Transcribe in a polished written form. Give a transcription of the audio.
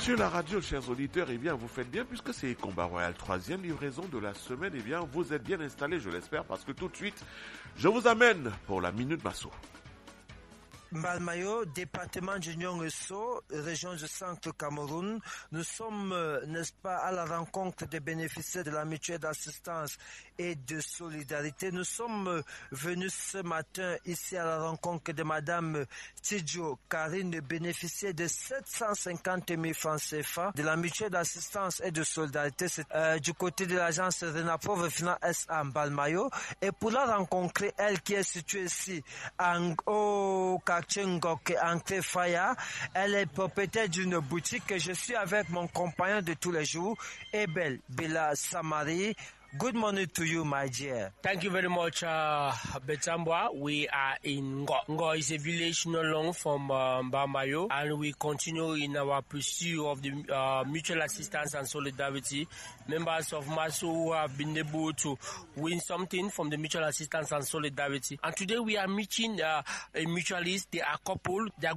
Sur la radio, chers auditeurs, eh bien, vous faites bien puisque c'est Combat Royal, 3e livraison de la semaine. Eh bien, vous êtes bien installés, je l'espère, parce que tout de suite, je vous amène pour la Minute Masso. Mbalmayo, département de Nyongeso, région du Centre Cameroun. Nous sommes, n'est-ce pas, à la rencontre des bénéficiaires de la mutuelle d'assistance et de solidarité. Nous sommes venus ce matin ici à la rencontre de Madame Tidjo Karine, bénéficiaire de 750 000 francs CFA de la mutuelle d'assistance et de solidarité. C'est du côté de l'agence Renapov Finance S.A. Mbalmayo. Et pour la rencontrer, elle qui est située ici au Ngok Ankle Faya. Elle est propriétaire d'une boutique et je suis avec mon compagnon de tous les jours, Ebel Bila Samari. Good morning to you, my dear. Thank you very much, Betambwa. We are in Ngo. Ngo is a village not long from Mbalmayo, and we continue in our pursuit of the mutual assistance and solidarity. Members of MASO who have been able to win something from the mutual assistance and solidarity. And today we are meeting a mutualist. They are couple. They are